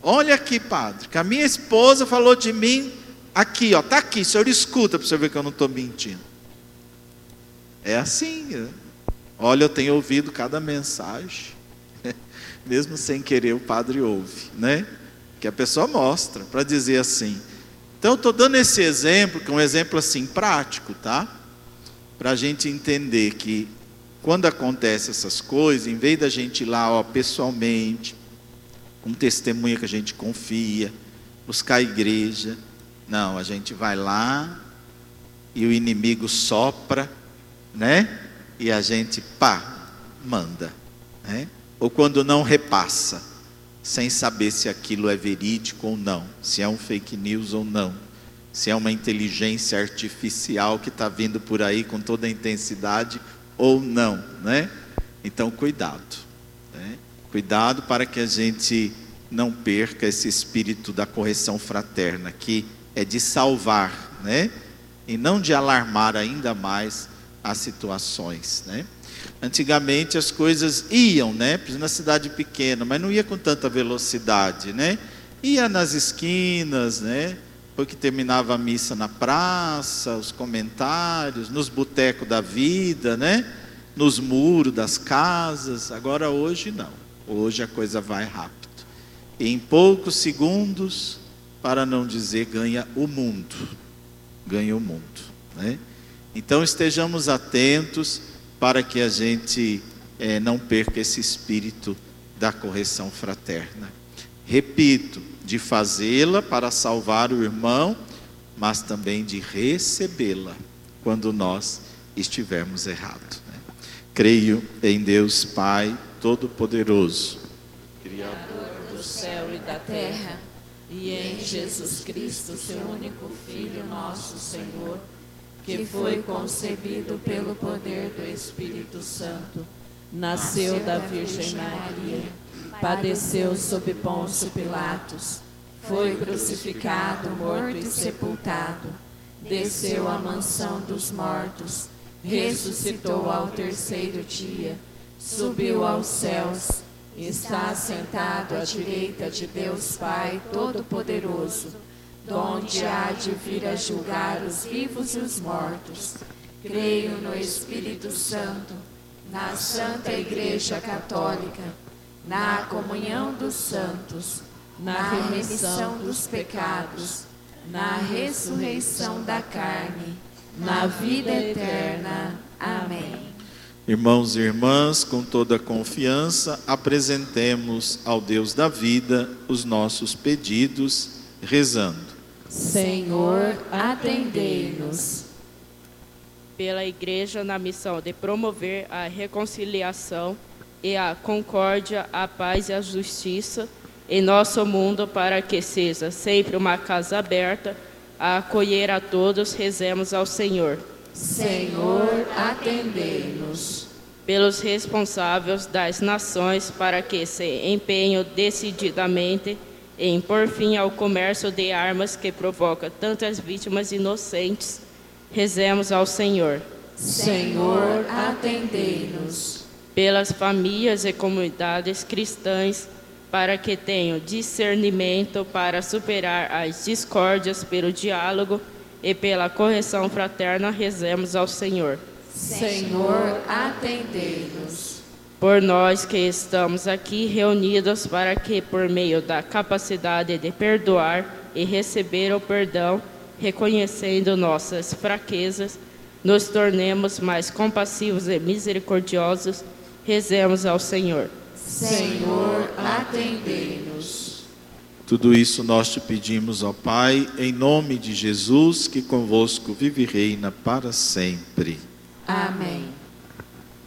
Olha aqui, padre, que a minha esposa falou de mim aqui, ó, está aqui, o senhor escuta para você ver que eu não estou mentindo. É assim, né? Olha, eu tenho ouvido cada mensagem, mesmo sem querer o padre ouve, né? Que a pessoa mostra, para dizer assim. Então eu estou dando esse exemplo, que é um exemplo assim prático, tá? Para a gente entender que quando acontecem essas coisas, em vez da gente ir lá, ó, pessoalmente, um testemunha que a gente confia, buscar a igreja, não, a gente vai lá e o inimigo sopra, né? E a gente, manda, né? Ou quando não repassa, sem saber se aquilo é verídico ou não, se é um fake news ou não, se é uma inteligência artificial que está vindo por aí com toda a intensidade ou não, né? Então cuidado, né? Cuidado para que a gente não perca esse espírito da correção fraterna, que é de salvar, né? E não de alarmar ainda mais as situações, né? Antigamente as coisas iam, né? Na cidade pequena, mas não ia com tanta velocidade, né? Ia nas esquinas, né? Porque terminava a missa na praça, os comentários, nos botecos da vida, né? Nos muros das casas. Agora hoje não. Hoje a coisa vai rápido. E em poucos segundos, para não dizer ganha o mundo. Ganha o mundo, né? Então estejamos atentos para que a gente não perca esse espírito da correção fraterna. Repito, de fazê-la para salvar o irmão, mas também de recebê-la quando nós estivermos errados, né? Creio em Deus Pai Todo-Poderoso, Criador do céu e da terra, e em Jesus Cristo, seu único Filho, nosso Senhor, que foi concebido pelo poder do Espírito Santo, nasceu da Virgem Maria, padeceu sob Pôncio Pilatos, foi crucificado, morto e sepultado, desceu à mansão dos mortos, ressuscitou ao terceiro dia, subiu aos céus, está assentado à direita de Deus Pai Todo-Poderoso, donde há de vir a julgar os vivos e os mortos. Creio no Espírito Santo, na Santa Igreja Católica, na comunhão dos santos, na remissão dos pecados, na ressurreição da carne, na vida eterna. Amém. Irmãos e irmãs, com toda confiança, apresentemos ao Deus da vida os nossos pedidos, rezando. Senhor, atendei-nos. Pela Igreja na missão de promover a reconciliação e a concórdia, a paz e a justiça em nosso mundo, para que seja sempre uma casa aberta a acolher a todos, rezemos ao Senhor. Senhor, atendei-nos. Pelos responsáveis das nações, para que se empenhem decididamente em pôr fim ao comércio de armas que provoca tantas vítimas inocentes, rezemos ao Senhor. Senhor, atendei-nos. Pelas famílias e comunidades cristãs, para que tenham discernimento para superar as discórdias pelo diálogo e pela correção fraterna, rezemos ao Senhor. Senhor, atendei-nos. Por nós que estamos aqui reunidos, para que, por meio da capacidade de perdoar e receber o perdão, reconhecendo nossas fraquezas, nos tornemos mais compassivos e misericordiosos, rezemos ao Senhor. Senhor, atendei-nos. Tudo isso nós te pedimos, ó Pai, em nome de Jesus, que convosco vive e reina para sempre. Amém.